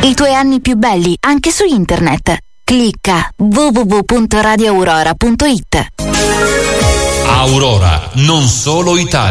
I tuoi anni più belli anche su internet. Clicca www.radioaurora.it. Aurora, non solo Italia.